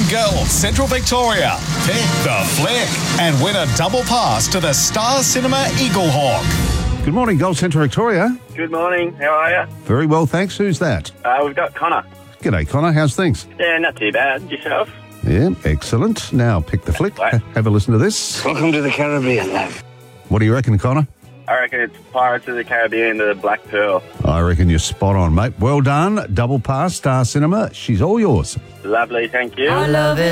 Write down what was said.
Girls Central Victoria. Pick the flick and win a double pass to the Star Cinema Eaglehawk. Good morning, Gold Centre Victoria. Good morning. How are you? Very well, thanks. Who's that? We've got Connor. G'day, Connor. How's things? Yeah, not too bad. Yourself? Yeah, excellent. Now pick the flick. Right. Have a listen to this. Welcome to the Caribbean, love. What do you reckon, Connor? I reckon it's Pirates of the Caribbean, the Black Pearl. I reckon you're spot on, mate. Well done. Double pass, Star Cinema. She's all yours. Lovely, thank you. I love it.